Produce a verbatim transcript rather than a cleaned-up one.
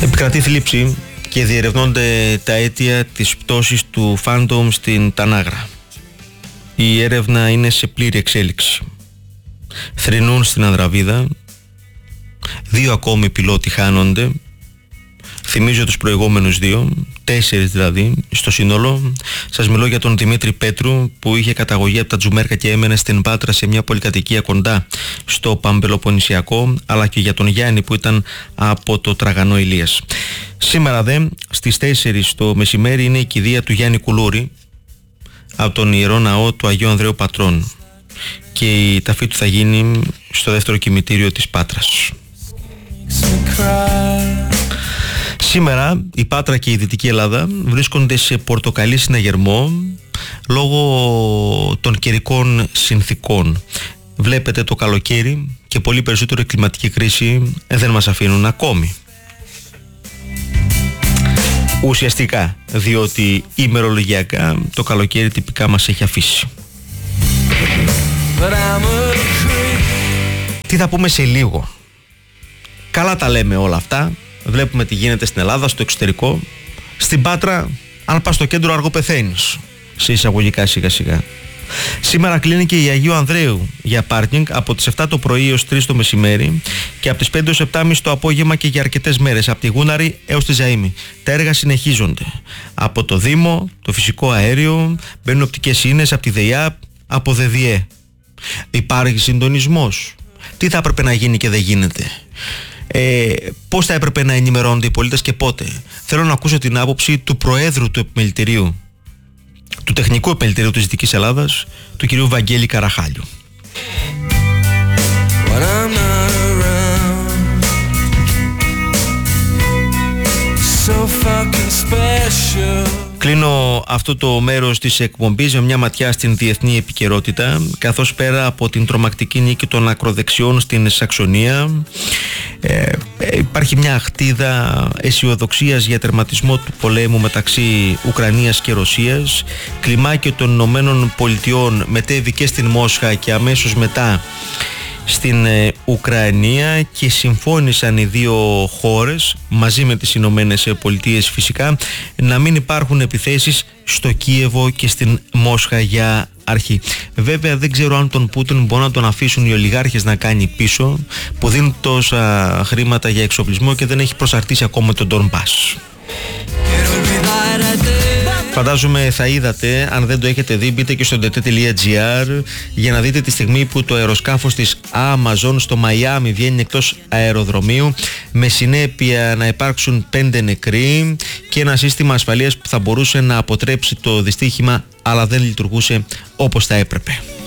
Επικρατεί θλίψη και διερευνώνται τα αίτια της πτώσης του Phantom στην Τανάγρα. Η έρευνα είναι σε πλήρη εξέλιξη. Θρηνούν στην Ανδραβίδα, δύο ακόμη πιλότοι χάνονται. Θυμίζω τους προηγούμενους δύο, τέσσερις δηλαδή στο σύνολο. Σας μιλώ για τον Δημήτρη Πέτρου που είχε καταγωγή από τα Τζουμέρκα και έμενε στην Πάτρα σε μια πολυκατοικία κοντά στο Παμπελοποννησιακό, αλλά και για τον Γιάννη που ήταν από το Τραγανό Ηλίας. Σήμερα δε στις τέσσερις το μεσημέρι είναι η κηδεία του Γιάννη Κουλούρη από τον Ιερό Ναό του Αγίου Ανδρέου Πατρών και η ταφή του θα γίνει στο δεύτερο κημητήριο της Πάτρας. Σήμερα η Πάτρα και η Δυτική Ελλάδα βρίσκονται σε πορτοκαλί συναγερμό λόγω των καιρικών συνθήκων. Βλέπετε το καλοκαίρι και πολύ περισσότερο η κλιματική κρίση δεν μας αφήνουν ακόμη. Ουσιαστικά, διότι ημερολογιακά το καλοκαίρι τυπικά μας έχει αφήσει. Τι θα πούμε σε λίγο. Καλά τα λέμε όλα αυτά. Βλέπουμε τι γίνεται στην Ελλάδα, στο εξωτερικό. Στην Πάτρα, αν πας στο κέντρο αργό πεθαίνεις. Σε εισαγωγικά σιγά σιγά. Σήμερα κλείνει και η Αγίου Ανδρέου για πάρκινγκ από τις επτά το πρωί έως τρεις το μεσημέρι και από τις πέντε έως επτά και μισή το απόγευμα και για αρκετές μέρες, από τη Γούναρη έως τη Ζαΐμη. Τα έργα συνεχίζονται. Από το Δήμο, το φυσικό αέριο, μπαίνουν οπτικές ίνες από τη ΔΕΙΑΠ, από ΔΕΔΙΕ. Υπάρχει συντονισμός. Τι θα έπρεπε να γίνει και δεν γίνεται. Ε, πώς θα έπρεπε να ενημερώνονται οι πολίτες και πότε. Θέλω να ακούσω την άποψη του Προέδρου του Επιμελητηρίου, του Τεχνικού Επιμελητηρίου της Δυτικής Ελλάδας, του κυρίου Βαγγέλη Καραχάλιου. Κλείνω αυτό το μέρος της εκπομπής με μια ματιά στην διεθνή επικαιρότητα, καθώς πέρα από την τρομακτική νίκη των ακροδεξιών στην Σαξονία ε, υπάρχει μια αχτίδα αισιοδοξίας για τερματισμό του πολέμου μεταξύ Ουκρανίας και Ρωσίας. Κλιμάκιο των Ηνωμένων Πολιτειών μετέβη και στην Μόσχα και αμέσως μετά στην ε, Ουκρανία και συμφώνησαν οι δύο χώρες μαζί με τις Ηνωμένες Πολιτείες φυσικά να μην υπάρχουν επιθέσεις στο Κίεβο και στην Μόσχα για αρχή. Βέβαια δεν ξέρω αν τον Πούτιν μπορεί να τον αφήσουν οι ολιγάρχες να κάνει πίσω, που δίνουν τόσα χρήματα για εξοπλισμό και δεν έχει προσαρτήσει ακόμα τον Ντονμπάς. Φαντάζομαι θα είδατε, αν δεν το έχετε δει, μπείτε και στο ντε τι τελεία τζι άρ για να δείτε τη στιγμή που το αεροσκάφος της Amazon στο Μαϊάμι βγαίνει εκτός αεροδρομίου, με συνέπεια να υπάρξουν πέντε νεκροί και ένα σύστημα ασφαλείας που θα μπορούσε να αποτρέψει το δυστύχημα, αλλά δεν λειτουργούσε όπως θα έπρεπε.